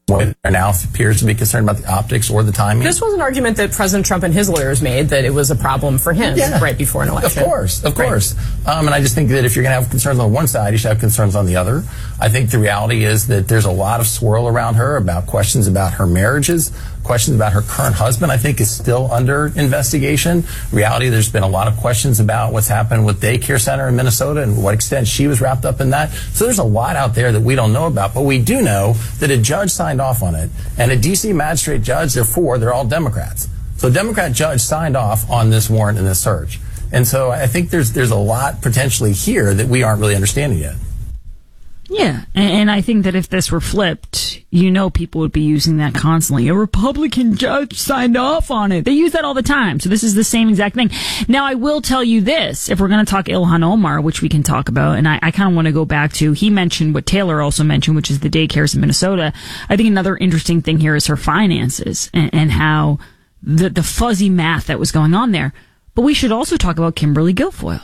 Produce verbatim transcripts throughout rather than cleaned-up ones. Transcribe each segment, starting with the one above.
There now appears to be concerned about the optics or the timing. This was an argument that President Trump and his lawyers made, that it was a problem for him yeah. right before an election. Of course, of course. Right. Um, and I just think that if you're going to have concerns on one side, you should have concerns on the other. I think the reality is that there's a lot of swirl around her about questions about her marriages, questions about her current husband, I think, is still under investigation. Reality, there's been a lot of questions about what's happened with daycare center in Minnesota and what extent she was wrapped up in that. So there's a lot out there that we don't know about, but we do know that a judge signed off on it, and a D C magistrate judge, they're four, they're all Democrats. So a Democrat judge signed off on this warrant and this search. And so I think there's there's a lot potentially here that we aren't really understanding yet. Yeah, and I think that if this were flipped, you know people would be using that constantly. A Republican judge signed off on it. They use that all the time. So this is the same exact thing. Now, I will tell you this. If we're going to talk Ilhan Omar, which we can talk about, and I, I kind of want to go back to, he mentioned what Taylor also mentioned, which is the daycares in Minnesota. I think another interesting thing here is her finances and, and how the, the fuzzy math that was going on there. But we should also talk about Kimberly Guilfoyle.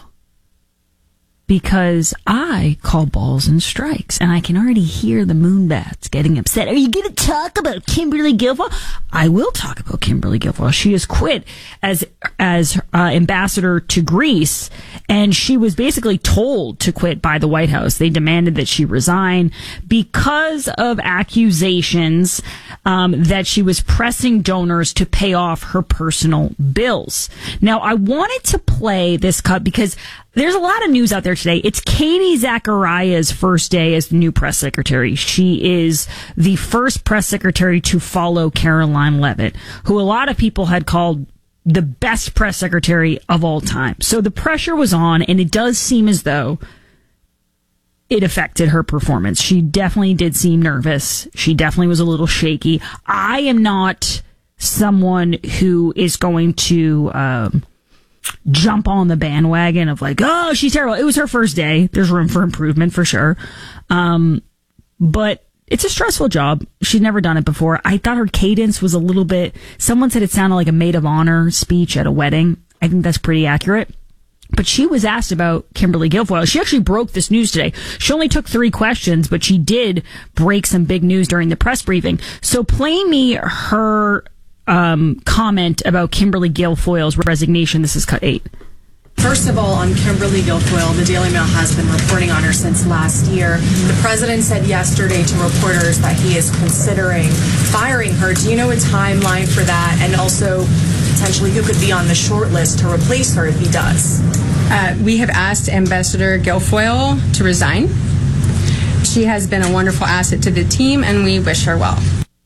Because I call balls and strikes, and I can already hear the Moonbats getting upset. Are you going to talk about Kimberly Guilfoyle? I will talk about Kimberly Guilfoyle. She has quit as as uh, ambassador to Greece, and she was basically told to quit by the White House. They demanded that she resign because of accusations um, that she was pressing donors to pay off her personal bills. Now, I wanted to play this cut because there's a lot of news out there today. It's Katie Zachariah's first day as the new press secretary. She is the first press secretary to follow Caroline Leavitt, who a lot of people had called the best press secretary of all time. So the pressure was on, and it does seem as though it affected her performance. She definitely did seem nervous. She definitely was a little shaky. I am not someone who is going to um jump on the bandwagon of like, oh, she's terrible. It was her first day. There's room for improvement for sure. Um, but it's a stressful job. She's never done it before. I thought her cadence was a little bit, someone said it sounded like a maid of honor speech at a wedding. I think that's pretty accurate. But she was asked about Kimberly Guilfoyle. She actually broke this news today. She only took three questions, but she did break some big news during the press briefing. So play me her Um, comment about Kimberly Guilfoyle's resignation. This is cut eight. First of all, on Kimberly Guilfoyle, the Daily Mail has been reporting on her since last year. The president said yesterday to reporters that he is considering firing her. Do you know a timeline for that? And also, potentially, who could be on the short list to replace her if he does? Uh, we have asked Ambassador Guilfoyle to resign. She has been a wonderful asset to the team, and we wish her well.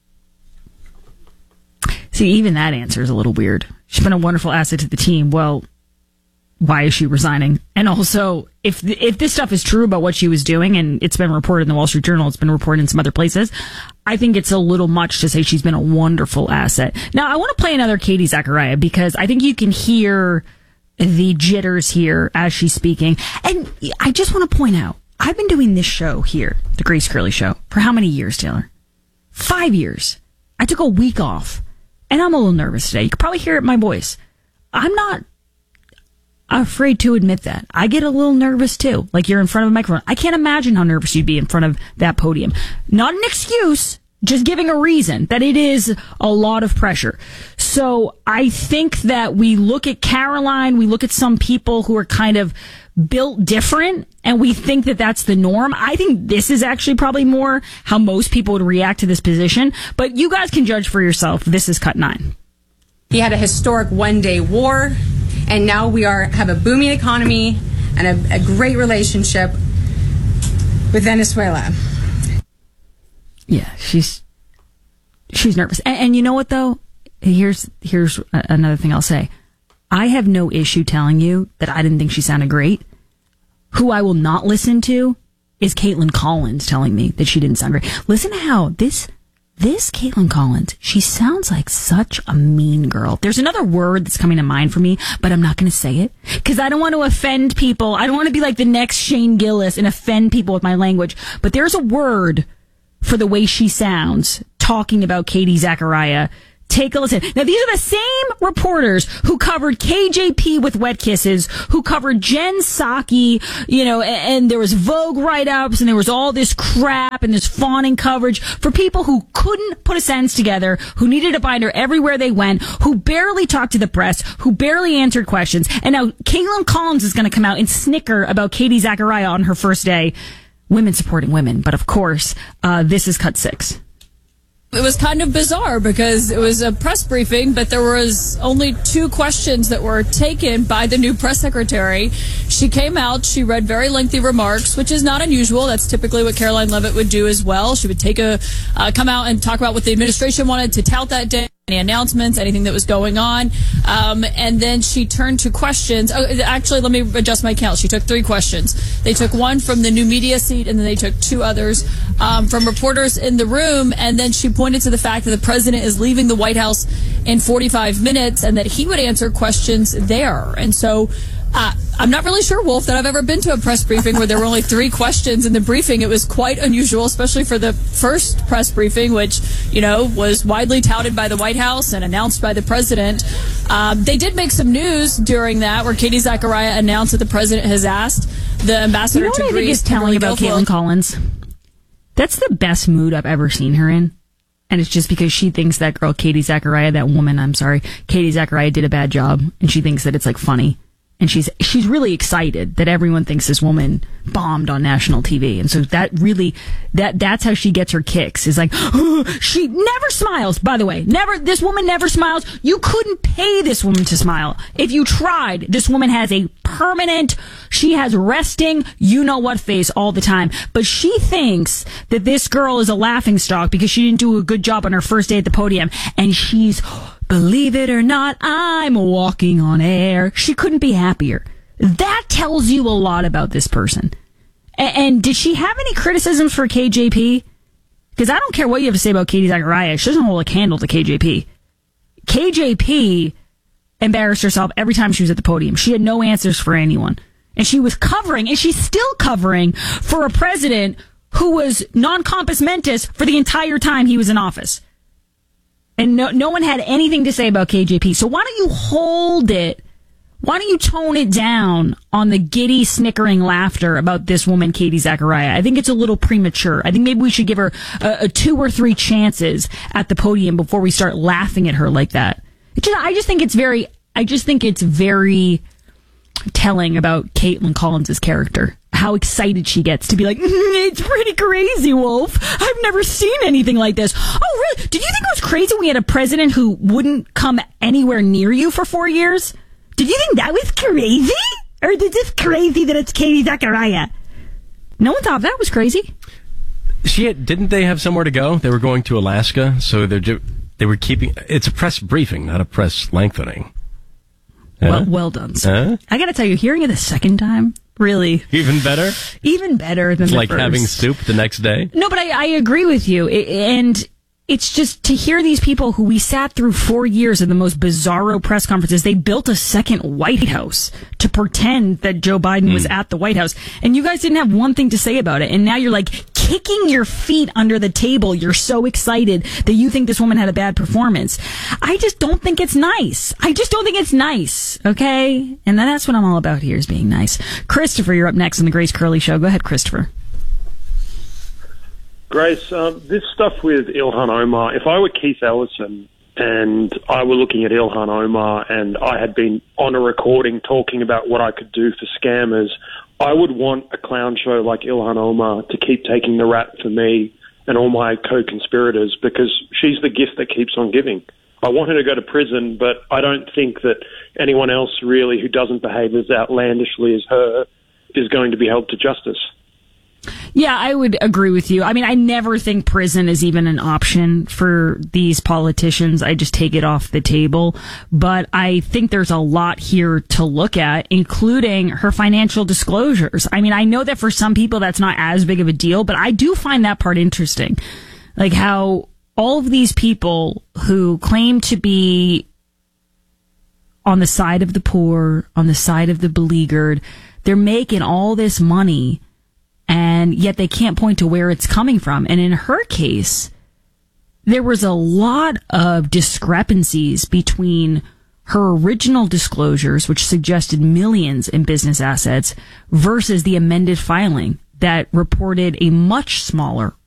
See, even that answer is a little weird. She's been a wonderful asset to the team. Well, why is she resigning? And also, if if this stuff is true about what she was doing, and it's been reported in the Wall Street Journal, it's been reported in some other places, I think it's a little much to say she's been a wonderful asset. Now, I want to play another Katie Zachariah because I think you can hear the jitters here as she's speaking. And I just want to point out, I've been doing this show here, the Grace Curley Show, for how many years, Taylor? Five years. I took a week off. And I'm a little nervous today. You can probably hear it in my voice. I'm not afraid to admit that. I get a little nervous too. Like you're in front of a microphone. I can't imagine how nervous you'd be in front of that podium. Not an excuse, just giving a reason that it is a lot of pressure. So I think that we look at Caroline, we look at some people who are kind of built different, and we think that that's the norm. I think this is actually probably more how most people would react to this position, but you guys can judge for yourself. This is cut nine. He had a historic one-day war, and now we are have a booming economy and a, a great relationship with Venezuela. Yeah, she's she's nervous. And, and you know what, though? Here's here's another thing I'll say. I have no issue telling you that I didn't think she sounded great. Who I will not listen to is Caitlin Collins telling me that she didn't sound great. Listen to how this, this Caitlin Collins, she sounds like such a mean girl. There's another word that's coming to mind for me, but I'm not going to say it because I don't want to offend people. I don't want to be like the next Shane Gillis and offend people with my language. But there's a word for the way she sounds talking about Katie Zachariah Take a listen. Now, these are the same reporters who covered K J P with Wet Kisses, who covered Jen Psaki, you know, and, and there was Vogue write-ups, and there was all this crap and this fawning coverage for people who couldn't put a sentence together, who needed a binder everywhere they went, who barely talked to the press, who barely answered questions. And now Caitlin Collins is going to come out and snicker about Katie Zachariah on her first day. Women supporting women. But of course, uh, this is cut six. It was kind of bizarre because it was a press briefing, but there was only two questions that were taken by the new press secretary. She came out, she read very lengthy remarks, which is not unusual. That's typically what Caroline Leavitt would do as well. She would take a, uh, come out and talk about what the administration wanted to tout that day. Any announcements, anything that was going on. Um, and then she turned to questions. Oh, actually, let me adjust my count. She took three questions. They took one from the new media seat, and then they took two others um, from reporters in the room. And then she pointed to the fact that the president is leaving the White House in forty-five minutes and that he would answer questions there. And so Uh, I'm not really sure, Wolf, that I've ever been to a press briefing where there were only three questions in the briefing. It was quite unusual, especially for the first press briefing, which, you know, was widely touted by the White House and announced by the president. Um, they did make some news during that, where Katie Zachariah announced that the president has asked the ambassador you know to what I think Greece. is telling about Caitlin Collins? That's the best mood I've ever seen her in. And it's just because she thinks that girl, Katie Zachariah, that woman, I'm sorry, Katie Zachariah did a bad job. And she thinks that it's like funny. And she's she's really excited that everyone thinks this woman bombed on national T V. And so that really, that that's how she gets her kicks, is like, oh, she never smiles, by the way. Never, this woman never smiles. You couldn't pay this woman to smile. If you tried, this woman has a permanent, she has resting, you know what face all the time. But she thinks that this girl is a laughingstock because she didn't do a good job on her first day at the podium. And she's, believe it or not, I'm walking on air. She couldn't be happier. That tells you a lot about this person. And, and did she have any criticisms for K J P? Because I don't care what you have to say about Katie Zachariah. She doesn't hold a candle to K J P. K J P embarrassed herself every time she was at the podium. She had no answers for anyone. And she was covering, and she's still covering, for a president who was non-compos mentis for the entire time he was in office. And no, no one had anything to say about K J P. So why don't you hold it? Why don't you tone it down on the giddy, snickering laughter about this woman, Katie Zachariah? I think it's a little premature. I think maybe we should give her a, a two or three chances at the podium before we start laughing at her like that. It just, I just think it's very, I just think it's very telling about Caitlin Collins' character. How excited she gets to be like, mm, it's pretty crazy, Wolf. I've never seen anything like this. Oh, really? Did you think it was crazy we had a president who wouldn't come anywhere near you for four years? Did you think that was crazy? Or is this crazy that it's Katie Zachariah? No one thought that was crazy. She had, didn't they have somewhere to go? They were going to Alaska, so they're ju- they were keeping. It's a press briefing, not a press lengthening. Huh? Well, well done, sir. Huh? I got to tell you, hearing it a second time, really, even better. Even better than it's the like first. having soup the next day. No, but I, I agree with you, it, and it's just to hear these people who we sat through four years of the most bizarro press conferences. They built a second White House to pretend that Joe Biden mm. was at the White House, and you guys didn't have one thing to say about it. And now you're like kicking your feet under the table. You're so excited that you think this woman had a bad performance. I just don't think it's nice. I just don't think it's nice. Okay, and that's what I'm all about here, is being nice. Christopher, you're up next on the Grace Curley Show. Go ahead, Christopher. Grace, um, this stuff with Ilhan Omar, if I were Keith Ellison and I were looking at Ilhan Omar and I had been on a recording talking about what I could do for scammers, I would want a clown show like Ilhan Omar to keep taking the rap for me and all my co-conspirators, because she's the gift that keeps on giving. I want her to go to prison, but I don't think that anyone else really who doesn't behave as outlandishly as her is going to be held to justice. Yeah, I would agree with you. I mean, I never think prison is even an option for these politicians. I just take it off the table. But I think there's a lot here to look at, including her financial disclosures. I mean, I know that for some people that's not as big of a deal, but I do find that part interesting. Like how all of these people who claim to be on the side of the poor, on the side of the beleaguered, they're making all this money, and yet they can't point to where it's coming from. And in her case, there was a lot of discrepancies between her original disclosures, which suggested millions in business assets, versus the amended filing that reported a much smaller